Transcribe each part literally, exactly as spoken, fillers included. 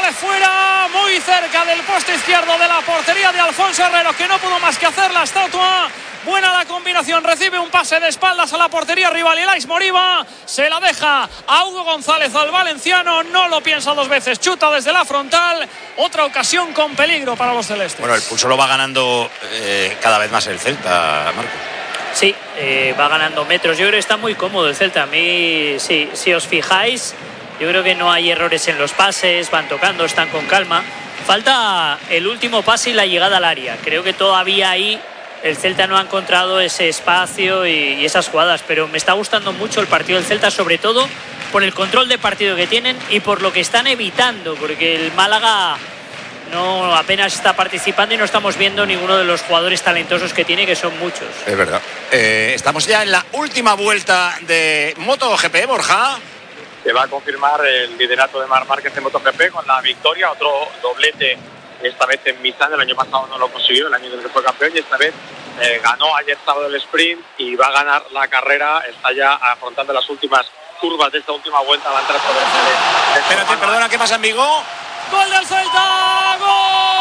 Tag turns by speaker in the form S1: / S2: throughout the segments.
S1: de fuera, muy cerca del poste izquierdo de la portería de Alfonso Herrero, que no pudo más que hacer la estatua. Buena la combinación, recibe un pase de espaldas a la portería rival y Elais Moriba se la deja a Hugo González, al valenciano, no lo piensa dos veces, chuta desde la frontal, otra ocasión con peligro para los celestes.
S2: Bueno, el pulso lo va ganando eh, cada vez más el Celta, Marco.
S3: Sí, eh, va ganando metros, yo creo que está muy cómodo el Celta, a mí, sí, si os fijáis, yo creo que no hay errores en los pases, van tocando, están con calma, falta el último pase y la llegada al área, creo que todavía ahí el Celta no ha encontrado ese espacio y, y esas jugadas, pero me está gustando mucho el partido del Celta, sobre todo por el control de partido que tienen y por lo que están evitando, porque el Málaga no apenas está participando y no estamos viendo ninguno de los jugadores talentosos que tiene, que son muchos.
S2: Es verdad. Eh, estamos ya en la última vuelta de MotoGP, Borja.
S4: Se va a confirmar el liderato de Marc Márquez en MotoGP con la victoria, otro doblete. Esta vez en Misano, el año pasado no lo consiguió, el año en el que fue campeón, y esta vez eh, ganó ayer sábado el sprint y va a ganar la carrera. Está ya afrontando las últimas curvas de esta última vuelta. Va a entrar por el de,
S2: Espérate, de perdona, ¿qué pasa en Vigo?
S1: ¡Gol del Celta! ¡Gol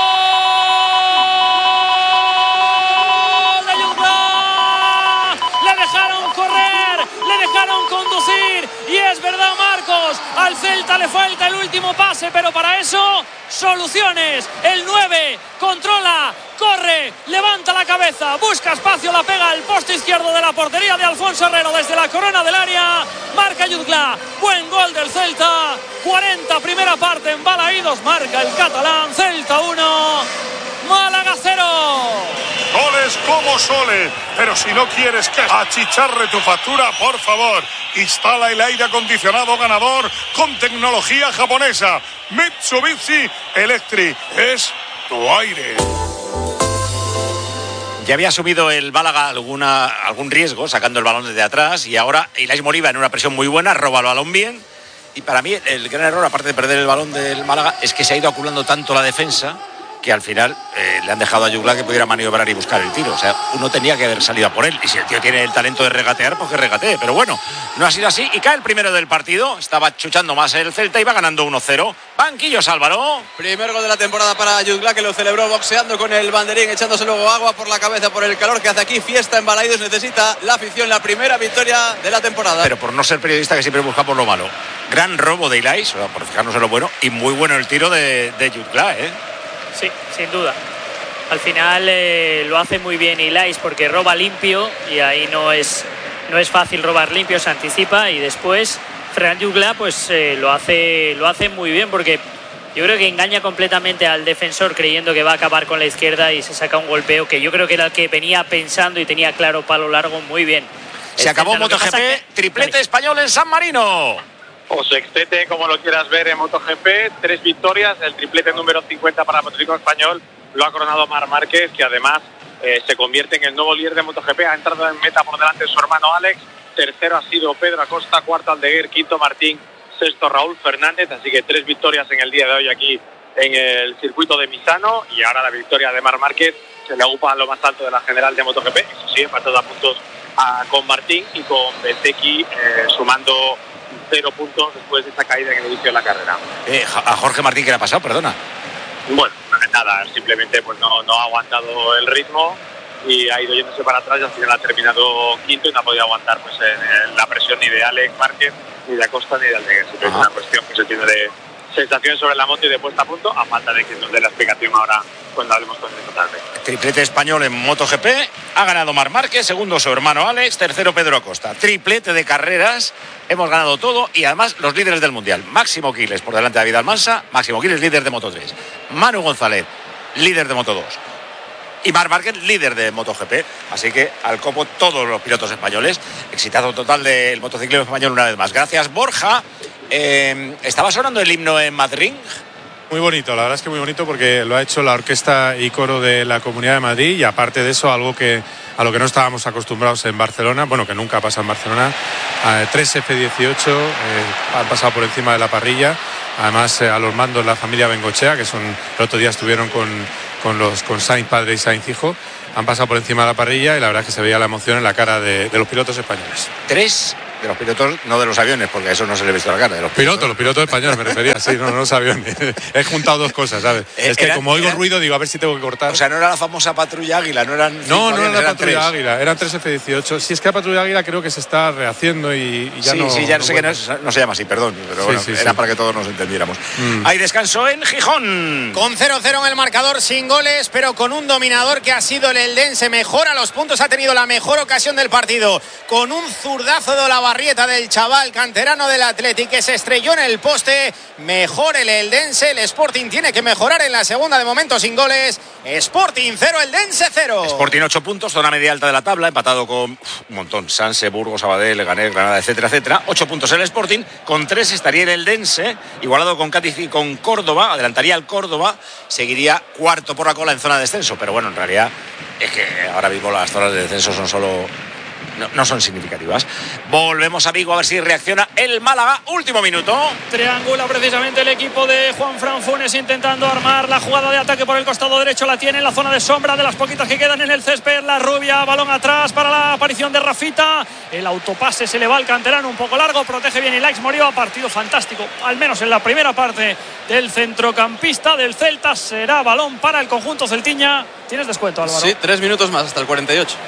S1: de Jungla! Le dejaron correr, le dejaron conducir, y es verdad, Marcos, al Celta le falta el último pase, pero para eso soluciones. El nueve controla, corre, levanta la cabeza, busca espacio, la pega al poste izquierdo de la portería de Alfonso Herrero desde la corona del área, marca Jutgla. Buen gol del Celta. Cuarenta primera parte en Balaídos, marca el catalán. Celta uno, Málaga cero.
S5: Goles como Sole, pero si no quieres que achicharre tu factura, por favor, instala el aire acondicionado ganador con tecnología japonesa. Mitsubishi Electric es tu aire.
S2: Ya había asumido el Málaga alguna, algún riesgo sacando el balón desde atrás, y ahora Elais Moriba en una presión muy buena roba el balón bien. Y para mí el gran error, aparte de perder el balón del Málaga, es que se ha ido acumulando tanto la defensa que al final eh, le han dejado a Jugla que pudiera maniobrar y buscar el tiro. O sea, uno tenía que haber salido a por él, y si el tío tiene el talento de regatear, pues que regatee. Pero bueno, no ha sido así, y cae el primero del partido. Estaba chuchando más el Celta y va ganando uno cero. Banquillos, Álvaro.
S6: Primer gol de la temporada para Jugla, que lo celebró boxeando con el banderín, echándose luego agua por la cabeza por el calor que hace aquí. Fiesta en Balaídos, necesita la afición la primera victoria de la temporada.
S2: Pero por no ser periodista, que siempre busca por lo malo. Gran robo de Elais, o sea, por fijarnos en lo bueno, y muy bueno el tiro de, de Jugla, ¿eh?
S3: Sí, sin duda. Al final eh, lo hace muy bien Elais, porque roba limpio, y ahí no es, no es fácil robar limpio, se anticipa, y después Ferran Jugla pues eh, lo hace lo hace muy bien, porque yo creo que engaña completamente al defensor creyendo que va a acabar con la izquierda, y se saca un golpeo que yo creo que era el que venía pensando y tenía claro, palo largo, muy bien.
S2: Se
S3: el
S2: acabó
S3: Celta,
S2: MotoGP, que... triplete vale. español en San Marino.
S4: O sextete, como lo quieras ver, en MotoGP. Tres victorias, el triplete número cincuenta para el motociclismo español lo ha coronado Marc Márquez, que además eh, se convierte en el nuevo líder de MotoGP. Ha entrado en meta por delante de su hermano Alex. Tercero ha sido Pedro Acosta, cuarto Aldeguer, quinto Martín, sexto Raúl Fernández. Así que tres victorias en el día de hoy aquí en el circuito de Misano, y ahora la victoria de Marc Márquez se le ocupa a lo más alto de la general de MotoGP. Eso sí, empatado a puntos a, con Martín y con Bezzecchi, eh, sumando cero puntos después de esa caída en el inicio de la carrera.
S2: Eh, a Jorge Martín, ¿qué le ha pasado? Perdona.
S4: Bueno, nada, simplemente pues no, no ha aguantado el ritmo y ha ido yéndose para atrás, y al final ha terminado quinto y no ha podido aguantar pues en, en la presión ni de Alex Márquez, ni de Acosta, ni de Aldeguer. Es una cuestión que se tiene de sensaciones sobre la moto y de puesta a punto, a falta de que nos dé la explicación ahora cuando hablemos con él tarde.
S2: Triplete español en MotoGP, ha ganado Marc Márquez, segundo su hermano Alex, tercero Pedro Acosta. Triplete de carreras, hemos ganado todo, y además los líderes del Mundial. Máximo Quiles por delante de David Almansa, Máximo Quiles líder de Moto tres, Manu González líder de Moto dos, y Marc Márquez líder de MotoGP. Así que al copo todos los pilotos españoles. Exitazo total del motociclismo español una vez más. Gracias, Borja. Eh, ¿Estaba sonando el himno en Madrid?
S7: Muy bonito, la verdad es que muy bonito, porque lo ha hecho la orquesta y coro de la Comunidad de Madrid, y aparte de eso, algo que a lo que no estábamos acostumbrados en Barcelona, bueno, que nunca pasa en Barcelona. eh, tres F dieciocho eh, han pasado por encima de la parrilla, además eh, a los mandos la familia Bengochea, que son, el otro día estuvieron con, con, los, con Sainz padre y Sainz hijo, han pasado por encima de la parrilla, y la verdad es que se veía la emoción en la cara de, de los pilotos españoles.
S2: Tres De los pilotos, no de los aviones, porque a eso no se le ha visto la cara. De los
S7: pilotos,
S2: pilotos,
S7: los pilotos españoles me refería, sí, no, no los aviones. He juntado dos cosas, ¿sabes? Eh, es que eran, como oigo eran, ruido, digo, a ver si tengo que cortar.
S2: O sea, no era la famosa patrulla Águila, no eran.
S7: No, no
S2: aviones,
S7: era la
S2: eran
S7: patrulla
S2: tres.
S7: Águila, eran tres F dieciocho. Si es que la patrulla Águila creo que se está rehaciendo y, y ya
S2: sí,
S7: no.
S2: Sí, ya no,
S7: no
S2: sé
S7: bueno.
S2: que no, no se llama así, perdón, pero sí, bueno, sí, era sí. Para que todos nos entendiéramos. Mm. Hay descanso en Gijón.
S8: Con cero cero en el marcador, sin goles, pero con un dominador que ha sido el eldense. Mejora los puntos, ha tenido la mejor ocasión del partido. Con un zurdazo de la barrieta del chaval canterano del Athletic que se estrelló en el poste. Mejor el eldense. El Sporting tiene que mejorar en la segunda, de momento sin goles. Sporting cero, eldense cero.
S2: Sporting ocho puntos, zona media alta de la tabla, empatado con uf, un montón. Sanse, Burgos, Sabadell, Leganés, Granada, etcétera, etcétera. ocho puntos el Sporting, con tres estaría el eldense, igualado con Cádiz y con Córdoba. Adelantaría el Córdoba, seguiría cuarto por la cola en zona de descenso. Pero bueno, en realidad es que ahora mismo las zonas de descenso son solo... No, no son significativas. Volvemos a Vigo a ver si reacciona el Málaga. Último minuto.
S1: Triangula precisamente el equipo de Juan Fran Funes intentando armar la jugada de ataque por el costado derecho. La tiene en la zona de sombra de las poquitas que quedan en el césped. La rubia, balón atrás para la aparición de Rafita. El autopase se le va al canterano un poco largo. Protege bien Ilaix Moriba. Partido fantástico, al menos en la primera parte del centrocampista del Celta. Será balón para el conjunto celtiña. ¿Tienes descuento, Álvaro?
S6: Sí, tres minutos más hasta el cuarenta y ocho.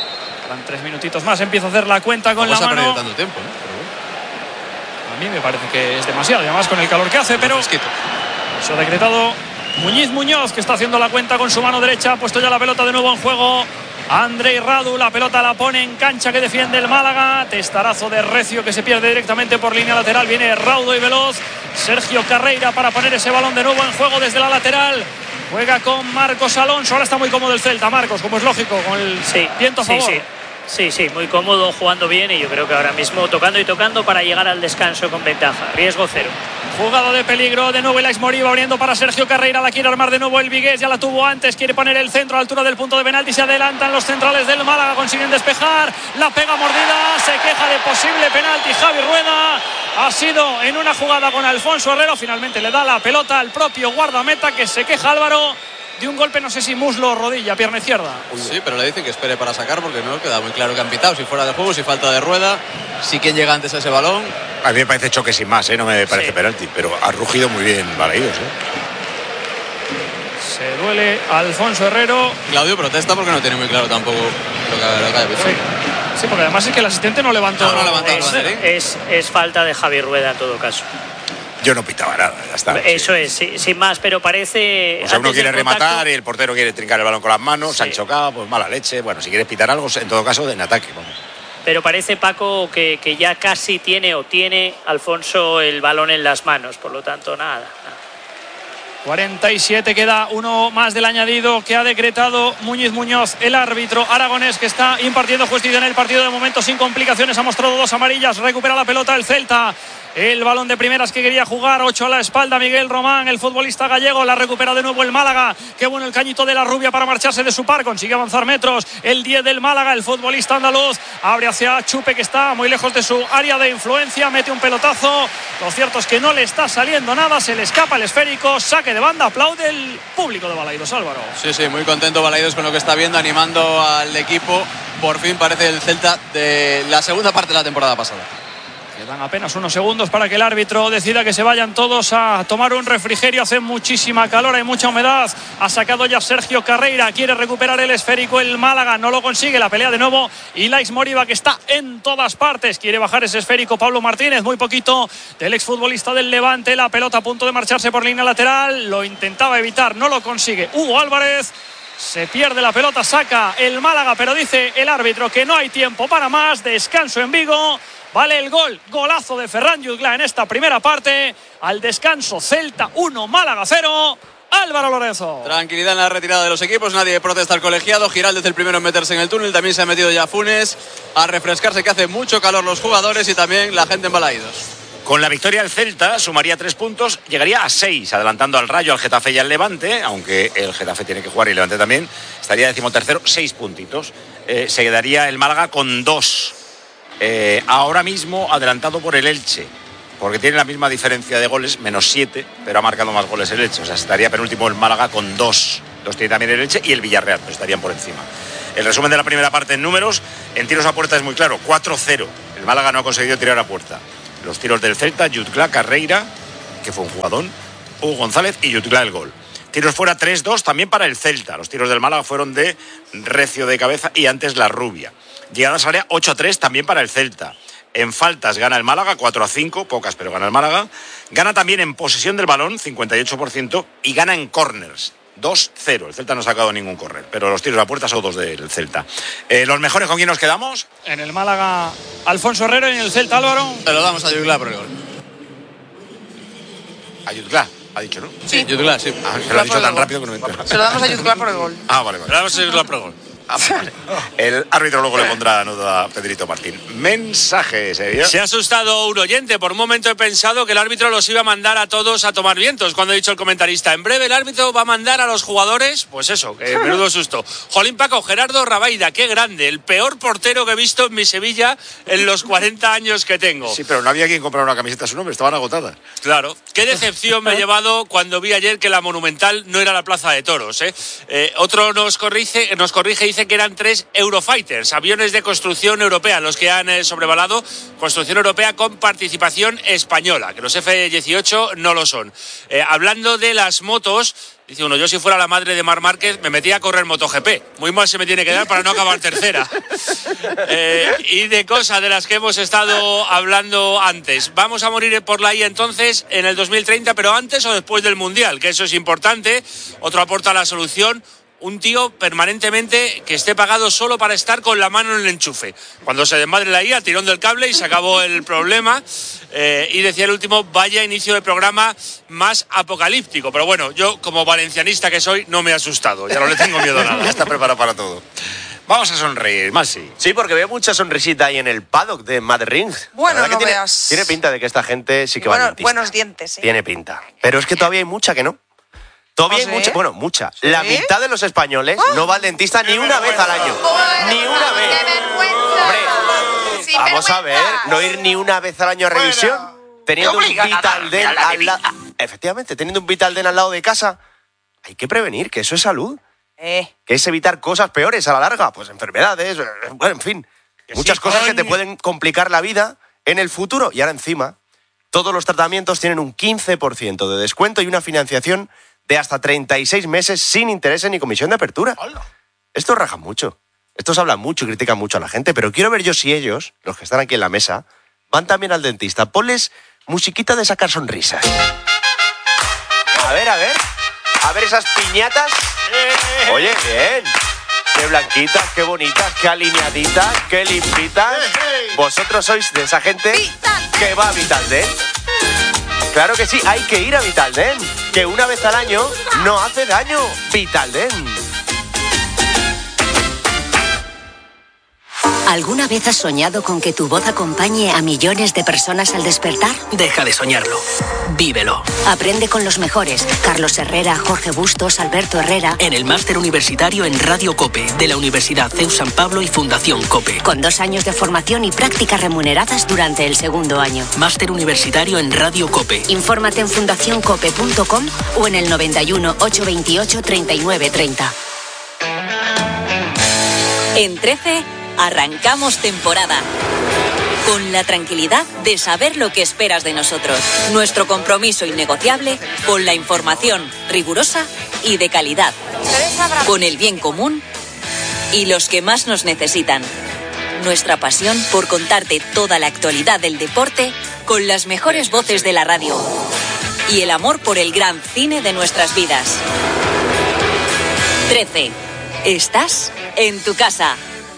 S1: Tres minutitos más, empieza a hacer la cuenta con la mano.
S6: No se ha perdido tanto tiempo, ¿no? Pero bueno.
S1: A mí me parece que es demasiado, y además con el calor que hace, pero
S6: fresquito.
S1: Eso ha decretado Muñiz Muñoz, que está haciendo la cuenta con su mano derecha. Ha puesto ya la pelota de nuevo en juego Andrei Radu, la pelota la pone en cancha, que defiende el Málaga. Testarazo de Recio que se pierde directamente por línea lateral. Viene raudo y veloz Sergio Carreira para poner ese balón de nuevo en juego desde la lateral. Juega con Marcos Alonso. Ahora está muy cómodo el Celta, Marcos, como es lógico, con el
S3: sí,
S1: viento a favor.
S3: Sí, sí. Sí, sí, muy cómodo, jugando bien, y yo creo que ahora mismo tocando y tocando para llegar al descanso con ventaja. Riesgo cero.
S1: Jugada de peligro, de nuevo Ilaix Moriba abriendo para Sergio Carreira, la quiere armar de nuevo el Vigués, ya la tuvo antes, quiere poner el centro a la altura del punto de penalti, se adelantan los centrales del Málaga, consiguen despejar, la pega mordida, se queja de posible penalti Javi Rueda. Ha sido en una jugada con Alfonso Herrero, finalmente le da la pelota al propio guardameta, que se queja Álvaro de un golpe, no sé si muslo o rodilla, pierna izquierda.
S6: Sí, pero le dicen que espere para sacar porque no queda muy claro que han pitado, si fuera de juego, si falta de rueda, si quién llega antes a ese balón.
S2: A mí me parece choque sin más, ¿eh? No me parece sí. penalti, pero ha rugido muy bien Balaídos, ¿eh?
S1: Se duele Alfonso Herrero.
S6: Claudio protesta porque no tiene muy claro tampoco lo que, lo que haya pitado.
S1: Sí. sí, porque además es que el asistente no levantó.
S6: No, no levantó
S3: es, es, es falta de Javi Rueda en todo caso.
S2: Yo no pitaba nada, ya está.
S3: Eso
S2: sí.
S3: es, sí, sin más, pero parece...
S2: O sea, uno quiere rematar y el portero quiere trincar el balón con las manos, sí. Se han chocado, pues mala leche. Bueno, si quieres pitar algo, en todo caso, en ataque. Vamos.
S3: Pero parece, Paco, que, que ya casi tiene o tiene Alfonso el balón en las manos, por lo tanto, nada, nada.
S1: cuarenta y siete, queda uno más del añadido que ha decretado Muñiz Muñoz, el árbitro aragonés, que está impartiendo justicia en el partido de momento sin complicaciones. Ha mostrado dos amarillas, recupera la pelota el Celta. El balón de primeras que quería jugar, ocho a la espalda Miguel Román, el futbolista gallego, la recupera de nuevo el Málaga. Qué bueno el cañito de la rubia para marcharse de su par, consigue avanzar metros. El diez del Málaga, el futbolista andaluz, abre hacia Chupe, que está muy lejos de su área de influencia, mete un pelotazo. Lo cierto es que no le está saliendo nada, se le escapa el esférico, saque de banda, aplaude el público de Balaidos, Álvaro.
S6: Sí, sí, muy contento Balaidos con lo que está viendo, animando al equipo. Por fin parece el Celta de la segunda parte de la temporada pasada.
S1: Quedan apenas unos segundos para que el árbitro decida que se vayan todos a tomar un refrigerio. Hace muchísima calor, hay mucha humedad. Ha sacado ya Sergio Carreira, quiere recuperar el esférico el Málaga, no lo consigue. La pelea de nuevo Ilaix Moriba, que está en todas partes, quiere bajar ese esférico Pablo Martínez, muy poquito del exfutbolista del Levante. La pelota a punto de marcharse por línea lateral, lo intentaba evitar, no lo consigue Hugo Álvarez. Se pierde la pelota, saca el Málaga, pero dice el árbitro que no hay tiempo para más. Descanso en Vigo. Vale el gol, golazo de Ferran Jutgla en esta primera parte. Al descanso, Celta uno, Málaga cero. Álvaro Lorenzo.
S6: Tranquilidad en la retirada de los equipos, nadie protesta al colegiado. Giraldez es el primero en meterse en el túnel, también se ha metido ya Funes a refrescarse, que hace mucho calor los jugadores y también la gente en Balaidos.
S2: Con la victoria el Celta sumaría tres puntos, llegaría a seis, adelantando al Rayo, al Getafe y al Levante, aunque el Getafe tiene que jugar y el Levante también. Estaría decimotercero, seis puntitos. Eh, se quedaría el Málaga con dos. Eh, ahora mismo adelantado por el Elche, porque tiene la misma diferencia de goles, menos siete, pero ha marcado más goles el Elche. O sea, estaría penúltimo el Málaga con dos. Dos tiene también el Elche y el Villarreal, pero estarían por encima. El resumen de la primera parte en números, en tiros a puerta es muy claro, cuatro cero. El Málaga no ha conseguido tirar a puerta. Los tiros del Celta, Jutgla, Carreira, que fue un jugadón, Hugo González y Jutgla el gol. Tiros fuera tres dos también para el Celta. Los tiros del Málaga fueron de Recio de cabeza y antes La Rubia. Llegadas al área ocho a tres también para el Celta. En faltas gana el Málaga, cuatro a cinco, pocas, pero gana el Málaga. Gana también en posesión del balón, cincuenta y ocho por ciento, y gana en corners, dos cero. El Celta no ha sacado ningún córner, pero los tiros a puerta son dos del Celta. Eh, ¿Los mejores con quién nos quedamos?
S1: En el Málaga, Alfonso Herrero, y en el Celta, Álvaro.
S6: Se lo damos a Jutgla por el gol.
S2: A Jutgla, ha dicho, ¿no?
S6: Sí, Jutgla, sí.
S2: Ah, se lo ha dicho tan rápido que no me entero.
S9: Se lo damos a Jutgla por el gol.
S2: Ah, vale, vale.
S3: Le damos a Jutgla por el gol.
S2: Ah, vale. El árbitro luego le pondrá nota a Pedrito Martín. Mensaje, Sevilla.
S10: Se ha asustado un oyente. Por un momento he pensado que el árbitro los iba a mandar a todos a tomar vientos. Cuando ha dicho el comentarista, en breve el árbitro va a mandar a los jugadores. Pues eso, que menudo susto. Jolín Paco, Gerardo Rabaida, qué grande. El peor portero que he visto en mi Sevilla en los cuarenta años que tengo.
S2: Sí, pero no había quien comprar una camiseta a su nombre, estaban agotadas.
S10: Claro. Qué decepción me he llevado cuando vi ayer que la Monumental no era la Plaza de Toros. ¿eh? Eh, otro nos corrige, nos corrige y dice que eran tres Eurofighters, aviones de construcción europea, los que han eh, sobrevolado, construcción europea con participación española, que los F dieciocho no lo son. Eh, hablando de las motos, dice uno, yo si fuera la madre de Marc Márquez me metía a correr MotoGP. Muy mal se me tiene que dar para no acabar tercera. Eh, y de cosas de las que hemos estado hablando antes. Vamos a morir por la I A entonces en el dos mil treinta, pero antes o después del Mundial, que eso es importante. Otro aporta la solución. Un tío permanentemente que esté pagado solo para estar con la mano en el enchufe. Cuando se desmadre la I A, tirón del cable y se acabó el problema. Eh, y decía el último, vaya inicio de programa más apocalíptico. Pero bueno, yo como valencianista que soy, no me he asustado. Ya no le tengo miedo a nada.
S2: Ya está preparado para todo. Vamos a sonreír, más sí.
S11: Sí, porque veo mucha sonrisita ahí en el paddock de Mad Ring.
S9: Bueno,
S11: La verdad
S9: no
S11: que tiene,
S9: veas.
S11: tiene pinta de que esta gente sí que
S9: Bueno,
S11: va al dentista.
S9: buenos dientes, ¿eh?
S11: Tiene pinta. Pero es que todavía hay mucha que no. Todavía hay
S9: ¿Sí?
S11: mucha, bueno, mucha.
S9: ¿Sí?
S11: La mitad de los españoles
S9: ¡Oh!
S11: no va al dentista ni una vez al año. Ni una vez.
S9: ¡Qué vergüenza!
S11: Hombre,
S9: Sin
S11: vamos a
S9: vergüenza.
S11: ver, no ir ni una vez al año a revisión. Teniendo un Vitalden al lado. Efectivamente, teniendo un Vitalden al lado de casa. Hay que prevenir, que eso es salud.
S9: Eh.
S11: Que es evitar cosas peores a la larga. Pues enfermedades, bueno, en fin. Muchas
S2: sí,
S11: cosas
S2: coño.
S11: que te pueden complicar la vida en el futuro. Y ahora encima, todos los tratamientos tienen un quince por ciento de descuento y una financiación de hasta treinta y seis meses sin intereses ni comisión de apertura. Estos rajan mucho. Estos hablan mucho y critican mucho a la gente, pero quiero ver yo si ellos, los que están aquí en la mesa, van también al dentista. Ponles musiquita de sacar sonrisas. A ver, a ver. A ver esas piñatas. Oye, bien. Qué blanquitas, qué bonitas, qué alineaditas, qué limpitas. Vosotros sois de esa gente que va a Vitalden. Claro que sí, hay que ir a Vitalden, que una vez al año no hace daño. Vitalden.
S12: ¿Alguna vez has soñado con que tu voz acompañe a millones de personas al despertar?
S13: Deja de soñarlo. Vívelo.
S12: Aprende con los mejores. Carlos Herrera, Jorge Bustos, Alberto Herrera.
S13: En el máster universitario en Radio COPE de la Universidad C E U San Pablo y Fundación COPE.
S12: Con dos años de formación y prácticas remuneradas durante el segundo año.
S13: Máster universitario en Radio COPE.
S12: Infórmate en fundación cope punto com o en el noventa y uno, ochocientos veintiocho, treinta y nueve treinta.
S14: En trece, arrancamos temporada. Con la tranquilidad de saber lo que esperas de nosotros. Nuestro compromiso innegociable con la información rigurosa y de calidad. Con el bien común y los que más nos necesitan. Nuestra pasión por contarte toda la actualidad del deporte con las mejores voces de la radio. Y el amor por el gran cine de nuestras vidas. trece. Estás en tu casa.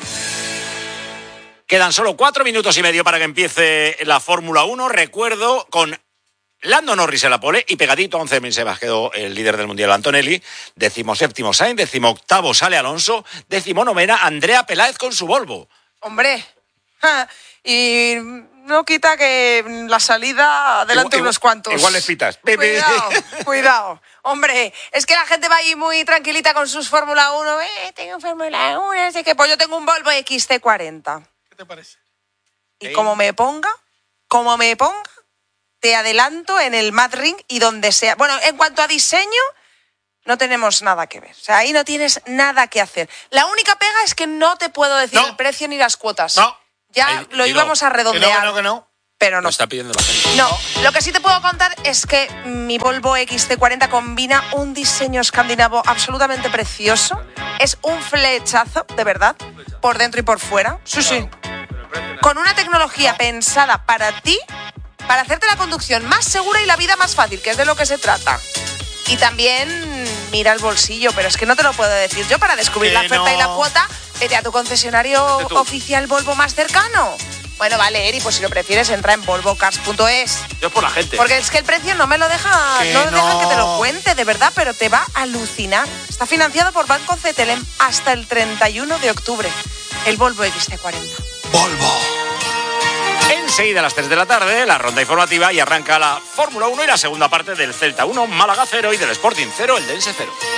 S2: Quedan solo cuatro minutos y medio para que empiece la Fórmula uno. Recuerdo con Lando Norris en la pole y pegadito a once mil Sebas quedó el líder del Mundial Antonelli. Decimoséptimo Sainz, decimoctavo sale Alonso, decimonovena Andrea Peláez con su Volvo.
S9: Hombre, ja, y no quita que la salida adelante
S2: Igual-
S9: unos cuantos.
S2: Igual les pitas.
S9: Cuidado, cuidado. Hombre, es que la gente va ahí muy tranquilita con sus Fórmula uno. Eh, tengo Fórmula uno, no sé qué. Pues yo tengo un Volvo X C cuarenta.
S5: ¿Qué te parece?
S9: Y como me ponga, como me ponga, te adelanto en el Mad Ring y donde sea. Bueno, en cuanto a diseño, no tenemos nada que ver. O sea, ahí no tienes nada que hacer. La única pega es que no te puedo decir
S2: No.
S9: el precio ni las cuotas.
S2: No.
S9: Ya
S10: Ahí,
S9: lo
S10: digo,
S9: íbamos a redondear.
S2: Que no, que no, que no.
S9: Pero no.
S10: Lo está pidiendo la gente.
S9: No, lo que sí te puedo contar es que mi Volvo X C cuarenta combina un diseño escandinavo absolutamente precioso. Es un flechazo, de verdad, por dentro y por fuera. Sí, sí. Con una tecnología pensada para ti, para hacerte la conducción más segura y la vida más fácil, que es de lo que se trata. Y también mira el bolsillo, pero es que no te lo puedo decir yo. Para descubrir
S2: Que
S9: la oferta
S2: no.
S9: y la cuota, vete a tu concesionario
S2: Vete tú.
S9: oficial Volvo más cercano. Bueno, vale, Eri, pues si lo prefieres, entra en volvo cars punto es.
S6: Yo por la gente.
S9: Porque es que el precio no me lo deja,
S2: Que
S9: no,
S2: no.
S9: deja que te lo cuente, de verdad, pero te va a alucinar. Está financiado por Banco Cetelem hasta el treinta y uno de octubre. El Volvo X C cuarenta.
S2: Enseguida a las tres de la tarde, la ronda informativa y arranca la Fórmula uno y la segunda parte del Celta uno, Málaga cero y del Sporting cero, el Dense cero.